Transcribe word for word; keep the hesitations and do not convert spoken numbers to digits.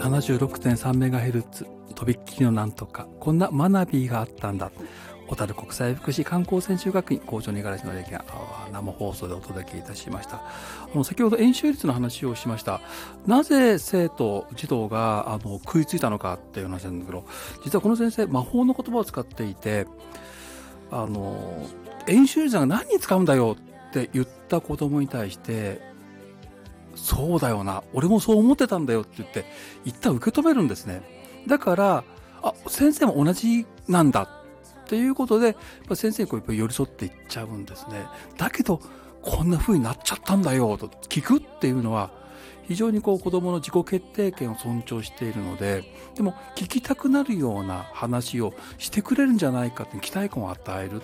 ななじゅうろくてんさんメガヘルツ、とびっきりのなんとか、こんな学びがあったんだ。小樽国際福祉観光専修学院校長にがらしの霊験、生放送でお届けいたしました。あの先ほど円周率の話をしました。なぜ生徒児童があの食いついたのかっていう話なんだけど、実はこの先生魔法の言葉を使っていて、あの円周率が何に使うんだよって言った子供に対して、そうだよな、俺もそう思ってたんだよって言って一旦受け止めるんですね。だからあ、先生も同じなんだっていうことで、先生にこう寄り添っていっちゃうんですね。だけどこんな風になっちゃったんだよと聞くっていうのは、非常にこう子供の自己決定権を尊重しているので、でも聞きたくなるような話をしてくれるんじゃないかって期待感を与える。